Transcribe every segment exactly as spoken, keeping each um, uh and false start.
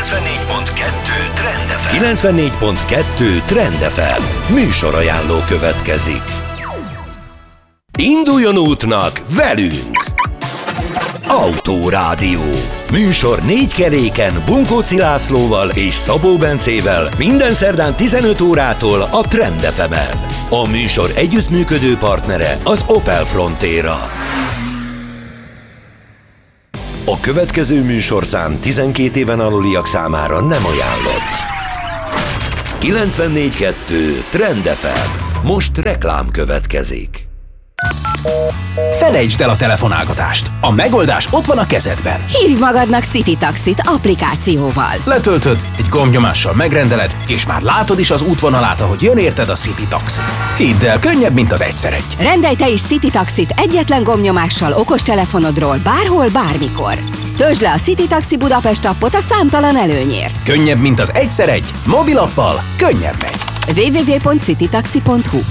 kilencvennégy pont kettő Trend ef em. kilencvennégy pont kettő Trend ef em. Műsorajánló következik. Induljon útnak velünk! Autórádió. Műsor négy keréken Bunkóci Lászlóval és Szabó Bencével minden szerdán tizenöt órától a Trend ef emen. A műsor együttműködő partnere az Opel Frontera. A következő műsorszám tizenkét éven aluliak számára nem ajánlott. kilencvennégy pont kettő Trend ef em. Most reklám következik. Felejtsd el a telefonálgatást. A megoldás ott van a kezedben. Hívj magadnak City Taxit applikációval. Letöltöd, egy gombnyomással megrendeled, és már látod is az útvonalát, ahogy jön érted a City Taxi. Hidd el, könnyebb, mint az egyszer egy. Rendelj te is City Taxit egyetlen gombnyomással okostelefonodról bárhol, bármikor. Töltsd le a City Taxi Budapest appot a számtalan előnyért. Könnyebb, mint az egyszer egy. Mobilappal könnyebb megy. double-u double-u double-u pont citytaxi pont hu.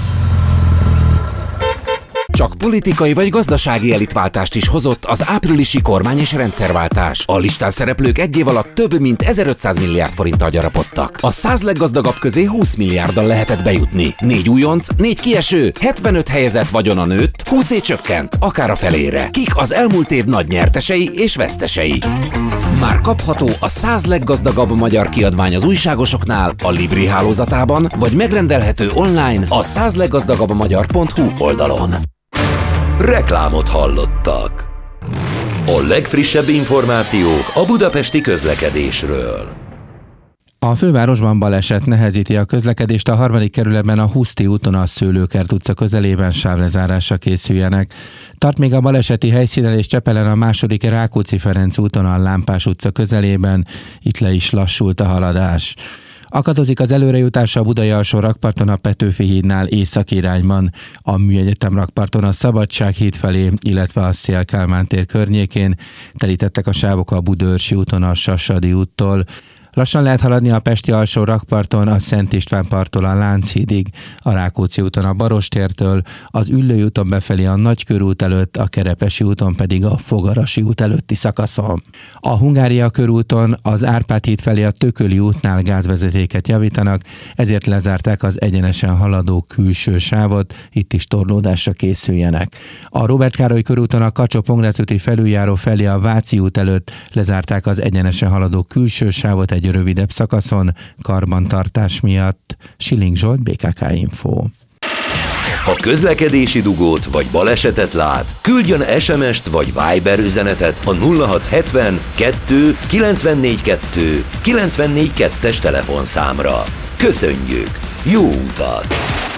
Csak politikai vagy gazdasági elitváltást is hozott az áprilisi kormány és rendszerváltás. A listán szereplők egy év alatt több mint ezerötszáz milliárd forinttal gyarapodtak. A száz leggazdagabb közé húsz milliárddal lehetett bejutni. Négy újonc, négy kieső, hetvenöt helyezett vagyona nőtt, húszé csökkent, akár a felére. Kik az elmúlt év nagy nyertesei és vesztesei? Már kapható a száz leggazdagabb magyar kiadvány az újságosoknál, a Libri hálózatában, vagy megrendelhető online a száz leggazdagabb magyar pont hu oldalon. Reklámot hallottak. A legfrissebb információk a budapesti közlekedésről. A fővárosban baleset nehezíti a közlekedést, a harmadik kerületben a Huszti úton a Szőlőkert utca közelében sávlezárásra készüljenek. Tart még a baleseti helyszínen és Csepelen a második Rákóczi-Ferenc úton a Lámpás utca közelében, itt le is lassult a haladás. Akadozik az előrejutás a Budai alsó rakparton a Petőfi hídnál északi irányban, a Műegyetem rakparton a Szabadság híd felé, illetve a Széll Kálmán tér környékén. Telítettek a sávok a Budaörsi úton a Sassadi úttól. Lassan lehet haladni a Pesti alsó rakparton a Szent István parttól a Lánchídig, a Rákóczi úton a Barostértől, az Üllői úton befelé a Nagykörút előtt, a Kerepesi úton pedig a Fogarasi út előtti szakaszon. A Hungária körúton az Árpád híd felé a Tököli útnál gázvezetéket javítanak, ezért lezárták az egyenesen haladó külső sávot, itt is torlódásra készüljenek. A Róbert Károly körúton a Kacsó-Pongrác úti felüljáró felé a Váci út előtt lezárták az egyenesen haladó külső sávot egy rövidebb szakaszon, karbantartás miatt. Schilling Zsolt, bé ká ká Info. Ha közlekedési dugót vagy balesetet lát, küldjön es em est vagy Viber üzenetet a nulla hat hetven kettő kilencvennégy kettő kilencvennégy kettes telefonszámra. Köszönjük! Jó utat!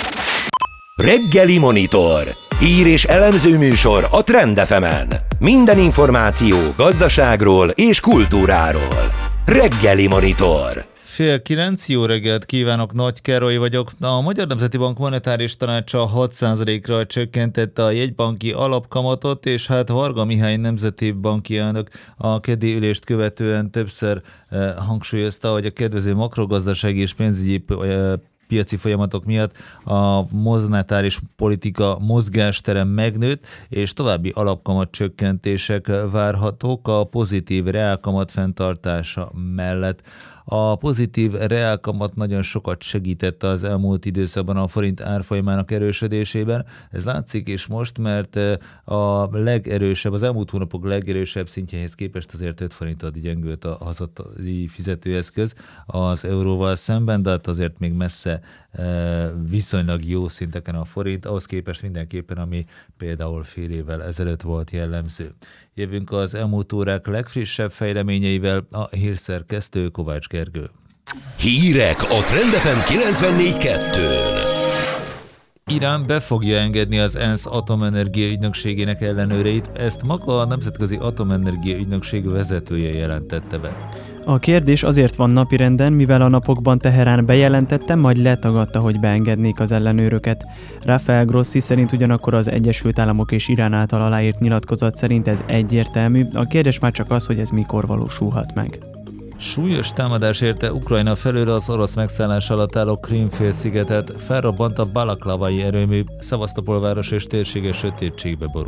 Reggeli Monitor. Hír és elemző műsor a Trend ef emen. Minden információ gazdaságról és kultúráról. Reggeli Monitor. Fél kilenc, jó reggelt kívánok, Nagy Károly vagyok. A Magyar Nemzeti Bank monetáris tanácsa hat százalékra csökkentette a jegybanki alapkamatot, és hát Varga Mihály nemzeti banki elnök a keddi ülést követően többször eh, hangsúlyozta, hogy a kedvező makrogazdasági és pénzügyi eh, piaci folyamatok miatt a monetáris politika mozgástere megnőtt, és további alapkamat csökkentések várhatók a pozitív reálkamat fenntartása mellett. A pozitív reálkamat nagyon sokat segített az elmúlt időszakban a forint árfolyamának erősödésében. Ez látszik is most, mert a legerősebb, az elmúlt hónapok legerősebb szintjéhez képest azért öt forintot gyengült a hazai fizetőeszköz az euróval szemben, de hát azért még messze viszonylag jó szinteken a forint, ahhoz képest mindenképpen, ami például fél évvel ezelőtt volt jellemző. Jövünk az elmúlt órák legfrissebb fejleményeivel, a hírszerkesztő Kovács Gergő. Hírek a Trend ef em kilencvennégy kettőn. Irán be fogja engedni az ENSZ atomenergia ügynökségének ellenőreit, ezt maga a Nemzetközi Atomenergia Ügynökség vezetője jelentette be. A kérdés azért van napirenden, mivel a napokban Teherán bejelentette, majd letagadta, hogy beengednék az ellenőröket. Rafael Grossi szerint ugyanakkor az Egyesült Államok és Irán által aláírt nyilatkozat szerint ez egyértelmű, a kérdés már csak az, hogy ez mikor valósulhat meg. Súlyos támadás érte Ukrajna felőle az orosz megszállás alatt álló Krím-félszigetet, felrobbant a balaklavai erőmű, Szevasztopol város és térsége sötétségbe borult.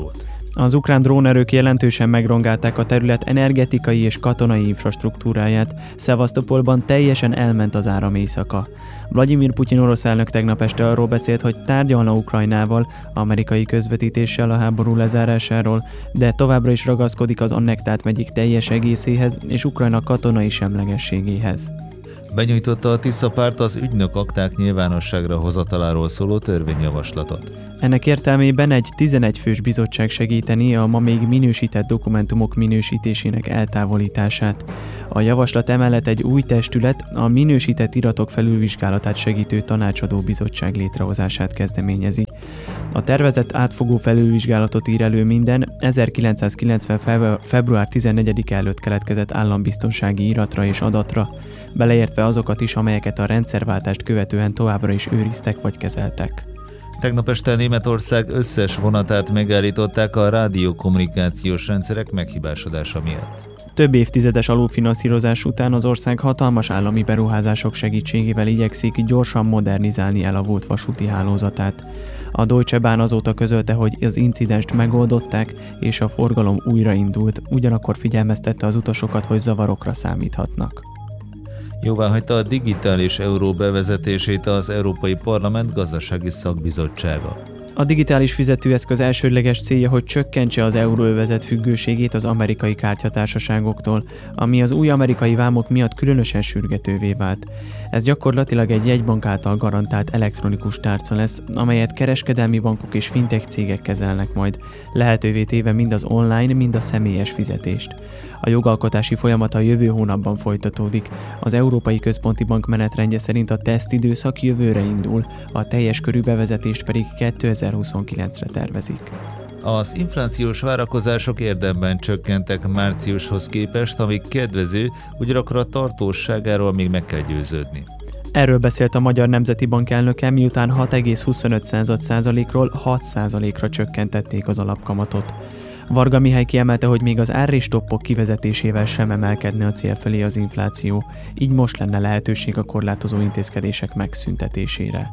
Az ukrán drónerők jelentősen megrongálták a terület energetikai és katonai infrastruktúráját, Szevasztopolban teljesen elment az áram éjszaka. Vladimir Putyin orosz elnök tegnap este arról beszélt, hogy tárgyalna Ukrajnával, amerikai közvetítéssel a háború lezárásáról, de továbbra is ragaszkodik az annektált megyék teljes egészéhez és Ukrajna katonai semlegességéhez. Benyújtotta a Tisza párt az ügynök akták nyilvánosságra hozataláról szóló törvényjavaslatot. Ennek értelmében egy tizenegy fős bizottság segíteni a ma még minősített dokumentumok minősítésének eltávolítását. A javaslat emellett egy új testület, a minősített iratok felülvizsgálatát segítő tanácsadó bizottság létrehozását kezdeményezi. A tervezett átfogó felülvizsgálatot ír elő minden ezerkilencszázkilencven. február tizennegyedike előtt keletkezett állambiztonsági iratra és adatra, beleértve azokat is, amelyeket a rendszerváltást követően továbbra is őriztek vagy kezeltek. Tegnap este Németország összes vonatát megállították a rádiókommunikációs rendszerek meghibásodása miatt. Több évtizedes alulfinanszírozás után az ország hatalmas állami beruházások segítségével igyekszik gyorsan modernizálni elavult vasúti hálózatát. A Deutsche Bahn azóta közölte, hogy az incidenst megoldották, és a forgalom újraindult, ugyanakkor figyelmeztette az utasokat, hogy zavarokra számíthatnak. Jóváhagyta a digitális euró bevezetését az Európai Parlament gazdasági szakbizottsága. A digitális fizetőeszköz elsődleges célja, hogy csökkentse az euróövezet függőségét az amerikai kártyatársaságoktól, ami az új amerikai vámok miatt különösen sürgetővé vált. Ez gyakorlatilag egy jegybank által garantált elektronikus tárca lesz, amelyet kereskedelmi bankok és fintech cégek kezelnek majd, lehetővé téve mind az online, mind a személyes fizetést. A jogalkotási folyamat a jövő hónapban folytatódik. Az Európai Központi Bank menetrendje szerint a tesztidőszak jövőre indul, a teljes körű bevezetést pedig kétezer-huszonkilencre tervezik. Az inflációs várakozások érdemben csökkentek márciushoz képest, ami kedvező, ugyanakkor a tartósságáról még meg kell győződni. Erről beszélt a Magyar Nemzeti Bank elnöke, miután hat egész huszonöt százalékról hat százalékra csökkentették az alapkamatot. Varga Mihály kiemelte, hogy még az árréstoppok kivezetésével sem emelkedne a cél felé az infláció, így most lenne lehetőség a korlátozó intézkedések megszüntetésére.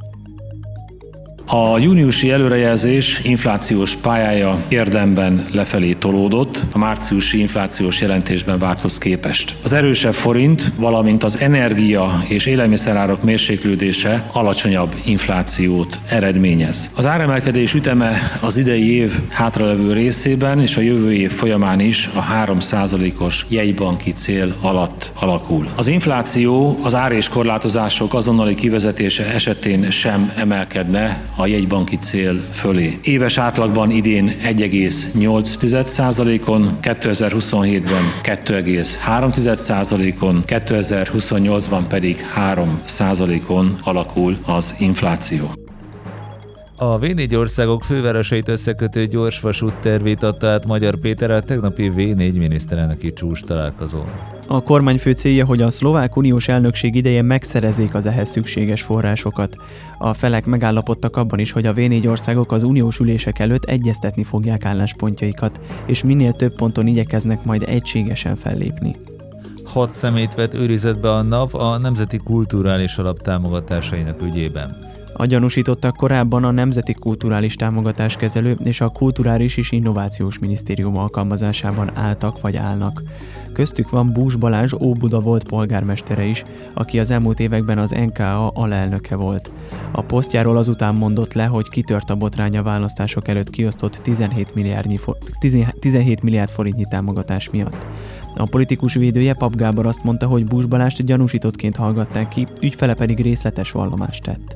A júniusi előrejelzés inflációs pályája érdemben lefelé tolódott a márciusi inflációs jelentésben várthoz képest. Az erősebb forint, valamint az energia és élelmiszerárak mérséklődése alacsonyabb inflációt eredményez. Az áremelkedés üteme az idei év hátralevő részében és a jövő év folyamán is a három százalékos jegybanki cél alatt alakul. Az infláció az ár és korlátozások azonnali kivezetése esetén sem emelkedne a jegybanki cél fölé. Éves átlagban idén egy egész nyolc százalékon, kétezer-huszonhétben két egész három százalékon, kétezer-huszonnyolcban pedig három százalékon alakul az infláció. A vé négy országok fővárosait összekötő gyorsvasút tervét adta át Magyar Péter a tegnapi vé négy miniszterelnöki csúcs találkozón. A kormányfő célja, hogy a szlovák uniós elnökség idején megszerezzék az ehhez szükséges forrásokat. A felek megállapodtak abban is, hogy a vé négy országok az uniós ülések előtt egyeztetni fogják álláspontjaikat, és minél több ponton igyekeznek majd egységesen fellépni. Hat személyt vett őrizetbe a NAV a Nemzeti Kulturális Alap támogatásainak ügyében. A gyanúsítottak korábban a Nemzeti Kulturális Támogatáskezelő és a Kulturális és Innovációs Minisztérium alkalmazásában álltak vagy állnak. Köztük van Bús Balázs Óbuda volt polgármestere is, aki az elmúlt években az en ká á alelnöke volt. A posztjáról azután mondott le, hogy kitört a botrány a választások előtt kiosztott tizenhét milliárd forintnyi támogatás miatt. A politikus védője Pap Gábor azt mondta, hogy Bús Balást gyanúsítottként hallgatták ki, ügyfele pedig részletes vallomást tett.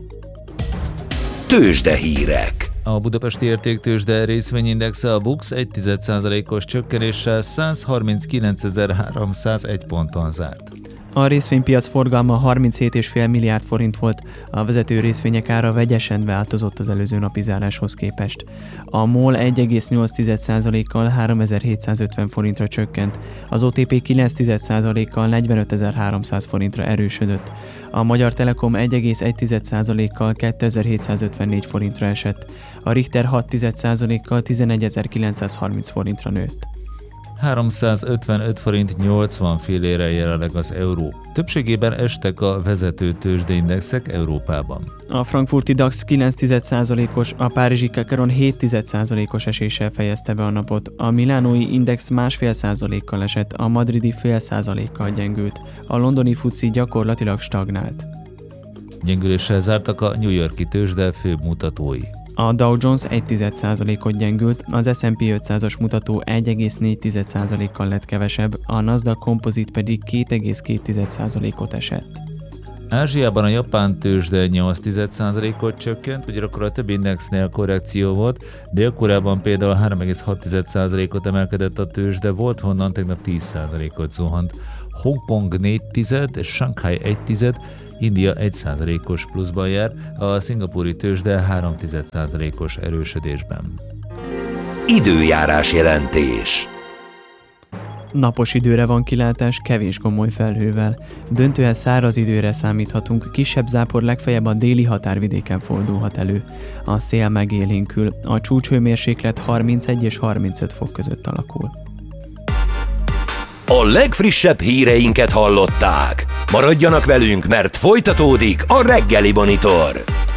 Tőzsdehírek. A budapesti értéktőzsde részvényindexe a BUX egy egész egy százalékos csökkenéssel százharminckilencezer-háromszázegy ponton zárt. A részvénypiac forgalma harminchét egész öt milliárd forint volt, a vezető részvények ára vegyesen változott az előző napi záráshoz képest. A MOL egy egész nyolc százalékkal háromezer-hétszázötven forintra csökkent, az o té pé kilenc százalékkal negyvenötezer-háromszáz forintra erősödött, a Magyar Telekom egy egész egy százalékkal kétezer-hétszázötvennégy forintra esett, a Richter hat százalékkal tizenegyezer-kilencszázharminc forintra nőtt. háromszázötvenöt forint nyolcvan fillérrel jelenleg az euró. Többségében estek a vezető tőzsdeindexek Európában. A frankfurti DAX kilenc egész egy százalékos, a párizsi Kakaron hét egész egy százalékos eséssel fejezte be a napot, a milánói index másfél százalékkal esett, a madridi fél százalékkal gyengült, a londoni fuci gyakorlatilag stagnált. Gyengüléssel zártak a New York-i tőzsde főbb mutatói. A Dow Jones egy egész egy százalékot gyengült, az es and pé ötszázas mutató egy egész négy százalékkal lett kevesebb, a Nasdaq Composite pedig két egész két százalékot esett. Ázsiában a japán tőzsde nyolc egész egy százalékot csökkent, ugyanakkor a több indexnél korrekció volt, Dél-Koreában például három egész hat százalékot emelkedett a tőzsde, volt honnan tegnap tíz százalékot zuhant. Hongkong négy tized, Shanghai egy tized, India egy százalékos pluszban jár, a szingapúri tőzsde három egész egy százalékos erősödésben. Időjárás jelentés. Napos időre van kilátás, kevés gomoly felhővel. Döntően száraz időre számíthatunk, kisebb zápor legfeljebb a déli határvidéken fordulhat elő. A szél megélénkül, a csúcshőmérséklet harmincegy és harmincöt fok között alakul. A legfrissebb híreinket hallották. Maradjanak velünk, mert folytatódik a Reggeli Monitor.